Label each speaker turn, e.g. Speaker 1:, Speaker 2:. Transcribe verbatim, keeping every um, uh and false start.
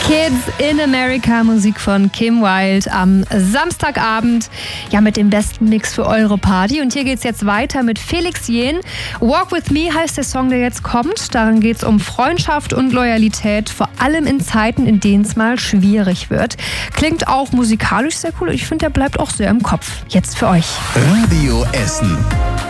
Speaker 1: Kids in America, Musik von Kim Wilde am Samstagabend. Ja, mit dem besten Mix für eure Party. Und hier geht's jetzt weiter mit Felix Jähn. Walk With Me heißt der Song, der jetzt kommt. Darin geht's um Freundschaft und Loyalität, vor allem in Zeiten, in denen es mal schwierig wird. Klingt auch musikalisch sehr cool und ich finde, der bleibt auch sehr im Kopf. Jetzt für euch.
Speaker 2: Radio Essen.